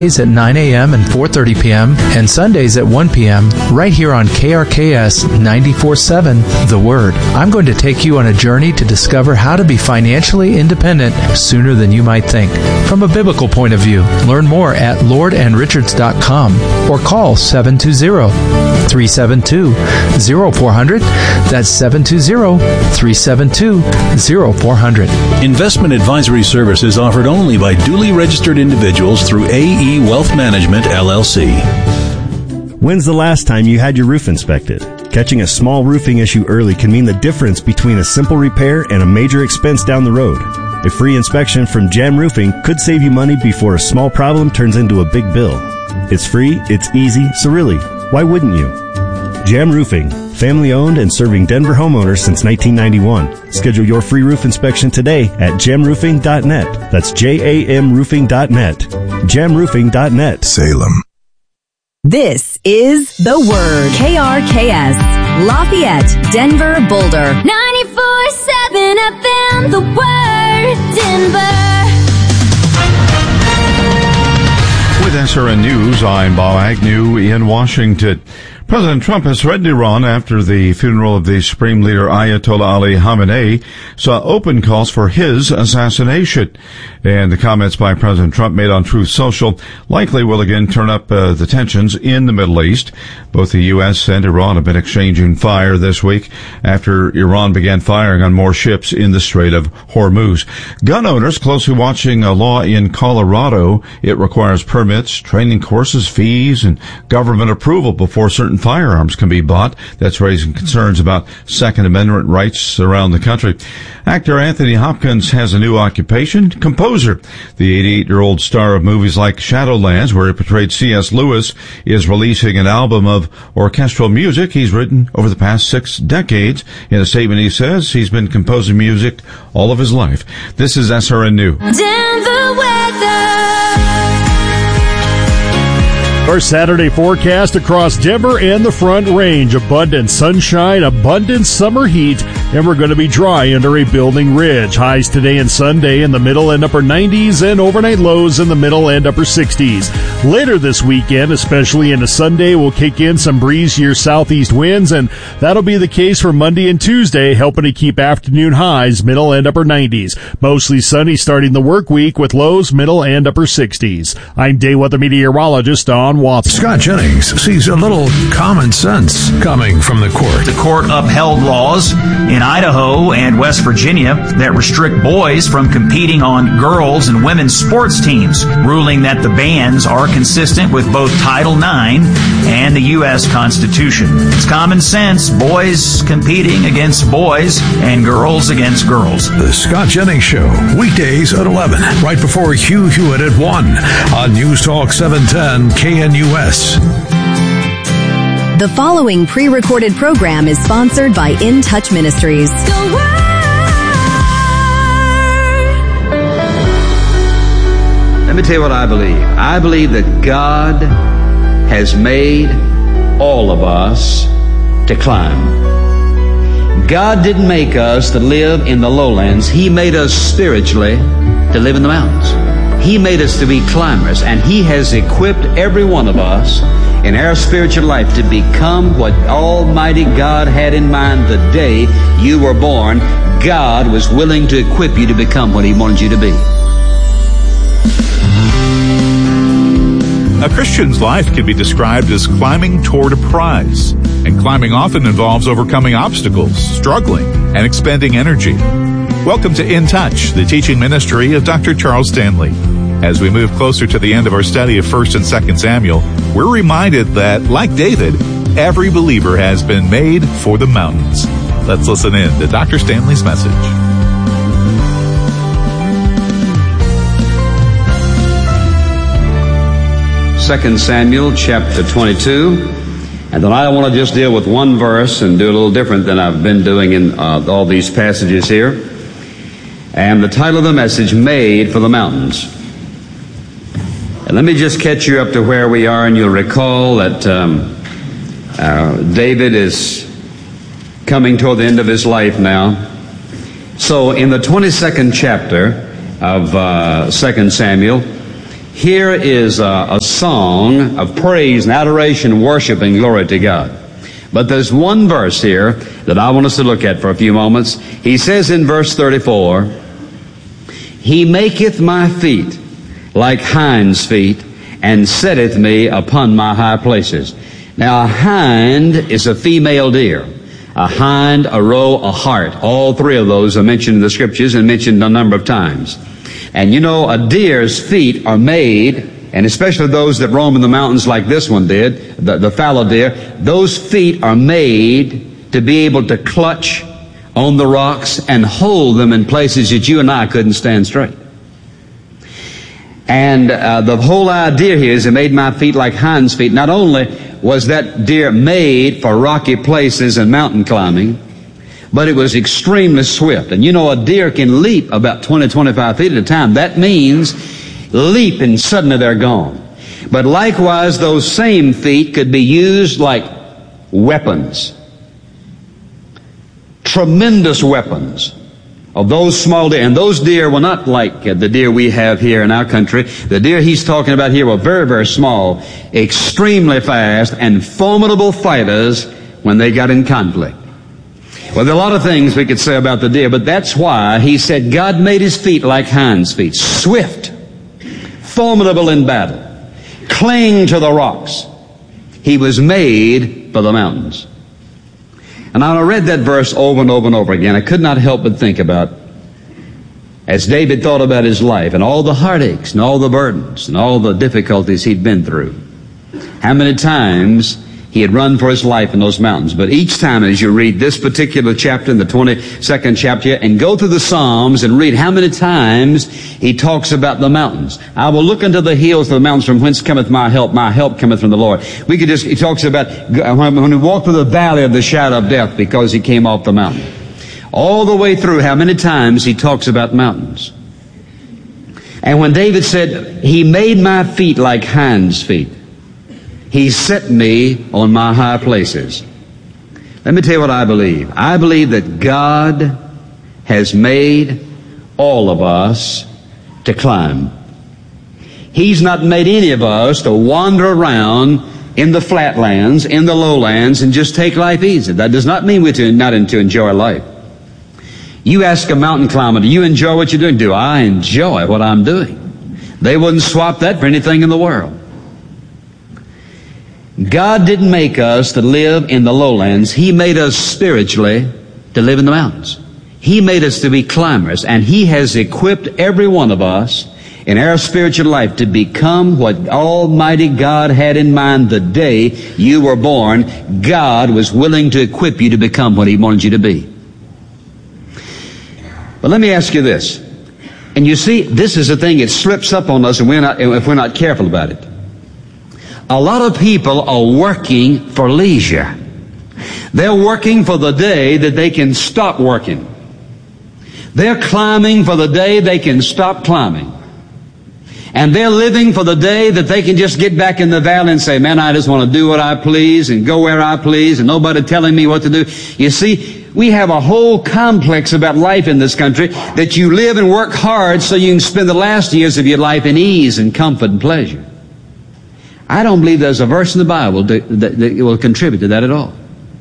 at 9 a.m. and 4:30 p.m. and Sundays at 1 p.m. right here on KRKS 94.7 The Word. I'm going to take you on a journey to discover how to be financially independent sooner than you might think. From a biblical point of view, learn more at lordandrichards.com or call 720-372-0400. That's 720-372-0400. Investment advisory services offered only by duly registered individuals through AE Wealth Management, LLC. When's the last time you had your roof inspected? Catching a small roofing issue early can mean the difference between a simple repair and a major expense down the road. A free inspection from Jam Roofing could save you money before a small problem turns into a big bill. It's free, it's easy, so really, why wouldn't you? Jam Roofing, family owned and serving Denver homeowners since 1991. Schedule your free roof inspection today at jamroofing.net. That's JAMroofing.net. jamroofing.net. Salem. This is The Word. KRKS, Lafayette, Denver, Boulder. 94.7 FM, The Word, Denver. With SRN News, I'm Bob Agnew in Washington. President Trump has threatened Iran after the funeral of the Supreme Leader Ayatollah Ali Khamenei saw open calls for his assassination. And the comments by President Trump made on Truth Social likely will again turn up the tensions in the Middle East. Both the U.S. and Iran have been exchanging fire this week after Iran began firing on more ships in the Strait of Hormuz. Gun owners closely watching a law in Colorado. It requires permits, training courses, fees, and government approval before certain firearms can be bought. That's raising concerns about Second Amendment rights around the country. Actor Anthony Hopkins has a new occupation, composer. The 88-year-old star of movies like Shadowlands, where he portrayed C.S. Lewis, is releasing an album of orchestral music he's written over the past 6 decades. In a statement, he says he's been composing music all of his life. This is SRN New. Denver weather. Our Saturday forecast across Denver and the Front Range. Abundant sunshine, abundant summer heat, and we're going to be dry under a building ridge. Highs today and Sunday in the middle and upper 90s and overnight lows in the middle and upper 60s. Later this weekend, especially into Sunday, we'll kick in some breezier southeast winds, and that'll be the case for Monday and Tuesday, helping to keep afternoon highs middle and upper 90s. Mostly sunny starting the work week with lows middle and upper 60s. I'm day weather meteorologist Don Watson. Scott Jennings sees a little common sense coming from the court. The court upheld laws in Idaho and West Virginia that restrict boys from competing on girls' and women's sports teams, ruling that the bans are consistent with both Title IX and the U.S. Constitution. It's common sense, boys competing against boys and girls against girls. The Scott Jennings Show, weekdays at 11, right before Hugh Hewitt at 1 on News Talk 710 KNUS. The following pre-recorded program is sponsored by In Touch Ministries. The Word. Let me tell you what I believe. I believe that God has made all of us to climb. God didn't make us to live in the lowlands. He made us spiritually to live in the mountains. He made us to be climbers, and He has equipped every one of us in our spiritual life to become what Almighty God had in mind the day you were born. God was willing to equip you to become what He wanted you to be. A Christian's life can be described as climbing toward a prize, and climbing often involves overcoming obstacles, struggling, and expending energy. Welcome to In Touch, the teaching ministry of Dr. Charles Stanley. As we move closer to the end of our study of 1 and 2 Samuel, we're reminded that, like David, every believer has been made for the mountains. Let's listen in to Dr. Stanley's message. 2 Samuel chapter 22. And tonight I want to just deal with one verse and do a little different than I've been doing in all these passages here. And the title of the message, Made for the Mountains. And let me just catch you up to where we are, and you'll recall that David is coming toward the end of his life now. So in the 22nd chapter of 2 Samuel, Here is a song of praise and adoration and worship and glory to God. But there's one verse here that I want us to look at for a few moments. He says in verse 34, He maketh my feet like hinds' feet, and setteth me upon my high places. Now, a hind is a female deer. A hind, a roe, a hart. All three of those are mentioned in the Scriptures and mentioned a number of times. And you know, a deer's feet are made, and especially those that roam in the mountains like this one did, the fallow deer, those feet are made to be able to clutch on the rocks and hold them in places that you and I couldn't stand straight. And the whole idea here is it made my feet like hinds' feet. Not only was that deer made for rocky places and mountain climbing, but it was extremely swift. And you know, a deer can leap about 20, 25 feet at a time. That means leap and suddenly they're gone. But likewise, those same feet could be used like weapons. Tremendous weapons of those small deer. And those deer were not like the deer we have here in our country. The deer he's talking about here were very, very small, extremely fast, and formidable fighters when they got in conflict. Well, there are a lot of things we could say about the deer, but that's why he said God made his feet like hinds' feet, swift, formidable in battle, cling to the rocks. He was made for the mountains. And I read that verse over and over and over again. I could not help but think about, as David thought about his life and all the heartaches and all the burdens and all the difficulties he'd been through, how many times he had run for his life in those mountains. But each time as you read this particular chapter in the 22nd chapter and go through the Psalms and read how many times he talks about the mountains. I will look unto the hills of the mountains from whence cometh my help cometh from the Lord. He talks about when we walk through the valley of the shadow of death because he came off the mountain. All the way through how many times he talks about mountains. And when David said, He made my feet like hinds' feet, He set me on my high places. Let me tell you what I believe. I believe that God has made all of us to climb. He's not made any of us to wander around in the flatlands, in the lowlands, and just take life easy. That does not mean we're not to enjoy life. You ask a mountain climber, do you enjoy what you're doing? Do I enjoy what I'm doing? They wouldn't swap that for anything in the world. God didn't make us to live in the lowlands. He made us spiritually to live in the mountains. He made us to be climbers, and He has equipped every one of us in our spiritual life to become what Almighty God had in mind the day you were born. God was willing to equip you to become what He wanted you to be. But let me ask you this. And you see, this is a thing, it slips up on us and if we're not careful about it. A lot of people are working for leisure. They're working for the day that they can stop working. They're climbing for the day they can stop climbing. And they're living for the day that they can just get back in the valley and say, man, I just want to do what I please and go where I please and nobody telling me what to do. You see, we have a whole complex about life in this country that you live and work hard so you can spend the last years of your life in ease and comfort and pleasure. I don't believe there's a verse in the Bible that will contribute to that at all.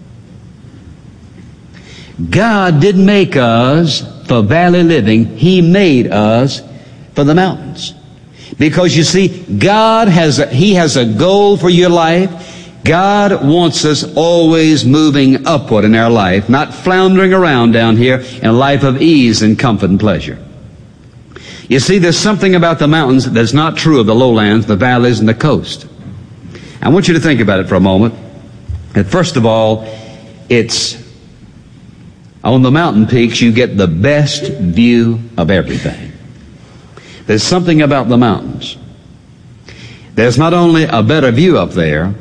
God didn't make us for valley living. He made us for the mountains. Because you see, He has a goal for your life. God wants us always moving upward in our life, not floundering around down here in a life of ease and comfort and pleasure. You see, there's something about the mountains that's not true of the lowlands, the valleys, and the coast. I want you to think about it for a moment. And first of all, it's on the mountain peaks you get the best view of everything. There's something about the mountains. There's not only a better view up there,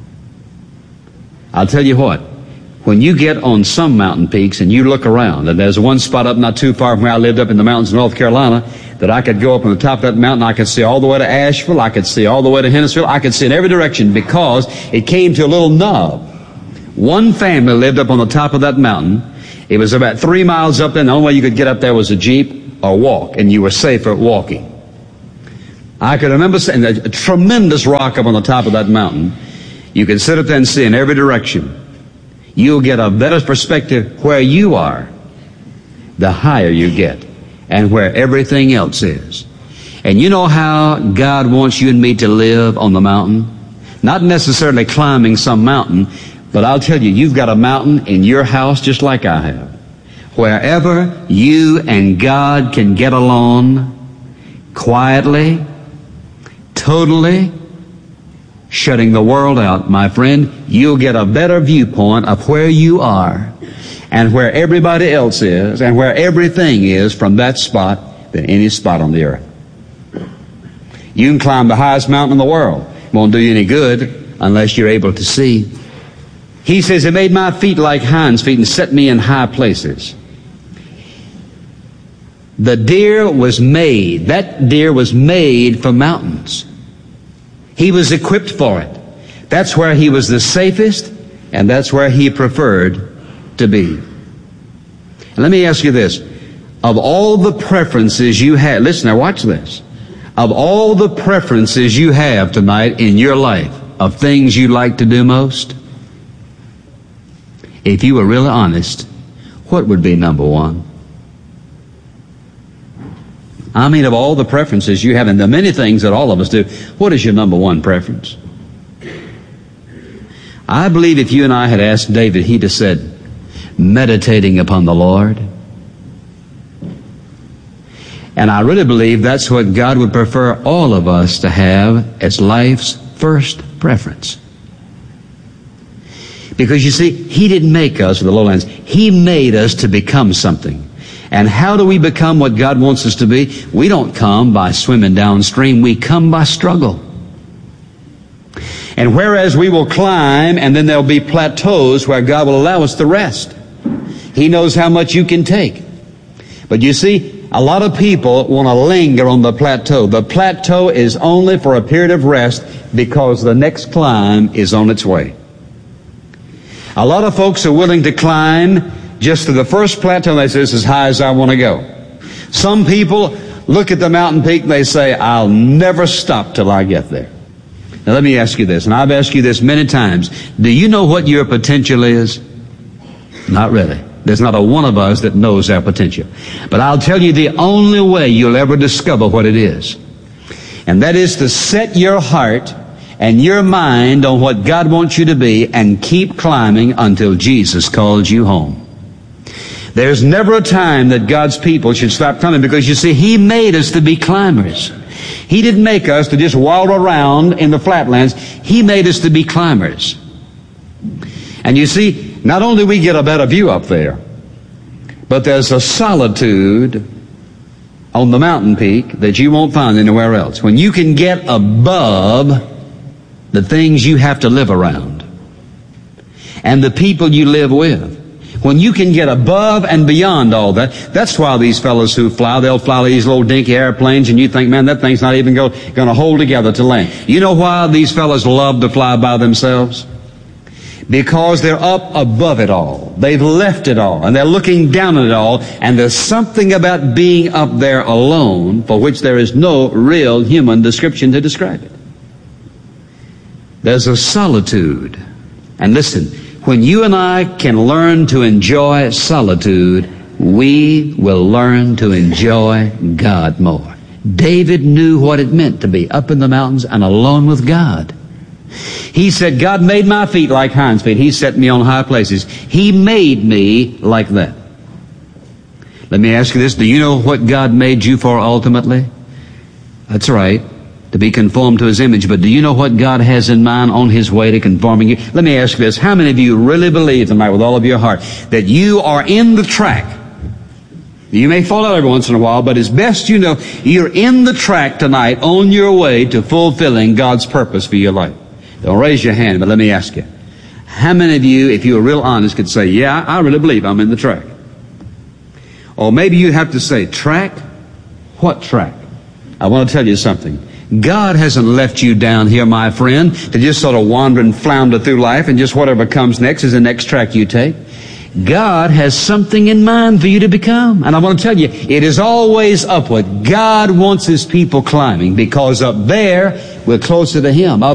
I'll tell you what, when you get on some mountain peaks and you look around, and there's one spot up not too far from where I lived up in the mountains of North Carolina, that I could go up on the top of that mountain, I could see all the way to Asheville, I could see all the way to Hennesville, I could see in every direction because it came to a little knob. One family lived up on the top of that mountain. It was about 3 miles up there, and the only way you could get up there was a Jeep or walk, and you were safer walking. I could remember seeing a tremendous rock up on the top of that mountain. You can sit up there and see in every direction. You'll get a better perspective where you are, the higher you get, and where everything else is. And you know how God wants you and me to live on the mountain? Not necessarily climbing some mountain, but I'll tell you, you've got a mountain in your house just like I have. Wherever you and God can get along quietly, totally, shutting the world out, my friend, you'll get a better viewpoint of where you are and where everybody else is and where everything is from that spot than any spot on the earth. You can climb the highest mountain in the world. It won't do you any good unless you're able to see. He says, He made my feet like hinds' feet and set me in high places. The deer was made. That deer was made for mountains. He was equipped for it. That's where he was the safest, and that's where he preferred to be. And let me ask you this. Of all the preferences you have, listen now, watch this. Of all the preferences you have tonight in your life, of things you like to do most, if you were really honest, what would be number one? I mean, of all the preferences you have, and the many things that all of us do, what is your number one preference? I believe if you and I had asked David, he'd have said, meditating upon the Lord. And I really believe that's what God would prefer all of us to have as life's first preference. Because you see, He didn't make us for the lowlands. He made us to become something. And how do we become what God wants us to be? We don't come by swimming downstream. We come by struggle. And whereas we will climb, and then there'll be plateaus where God will allow us to rest. He knows how much you can take. But you see, a lot of people want to linger on the plateau. The plateau is only for a period of rest because the next climb is on its way. A lot of folks are willing to climb just to the first plateau, and they say, this is as high as I want to go. Some people look at the mountain peak and they say, I'll never stop till I get there. Now let me ask you this, and I've asked you this many times. Do you know what your potential is? Not really. There's not a one of us that knows our potential. But I'll tell you the only way you'll ever discover what it is. And that is to set your heart and your mind on what God wants you to be and keep climbing until Jesus calls you home. There's never a time that God's people should stop climbing, because you see, He made us to be climbers. He didn't make us to just waddle around in the flatlands. He made us to be climbers. And you see, not only we get a better view up there, but there's a solitude on the mountain peak that you won't find anywhere else. When you can get above the things you have to live around and the people you live with, when you can get above and beyond all that, that's why these fellows who fly, they'll fly these little dinky airplanes, and you think, man, that thing's not even going to hold together to land. You know why these fellows love to fly by themselves? Because they're up above it all. They've left it all, and they're looking down at it all, and there's something about being up there alone for which there is no real human description to describe it. There's a solitude. And listen, when you and I can learn to enjoy solitude, we will learn to enjoy God more. David knew what it meant to be up in the mountains and alone with God. He said, God made my feet like hinds' feet. He set me on high places. He made me like that. Let me ask you this. Do you know what God made you for ultimately? That's right, to be conformed to His image. But do you know what God has in mind on His way to conforming you? Let me ask you this. How many of you really believe tonight with all of your heart that you are in the track? You may fall out every once in a while, but as best you know, you're in the track tonight on your way to fulfilling God's purpose for your life. Don't raise your hand, but let me ask you. How many of you, if you were real honest, could say, yeah, I really believe I'm in the track? Or maybe you have to say, track? What track? I want to tell you something. God hasn't left you down here, my friend, to just sort of wander and flounder through life, and just whatever comes next is the next track you take. God has something in mind for you to become. And I want to tell you, it is always upward. God wants His people climbing, because up there, we're closer to Him. Up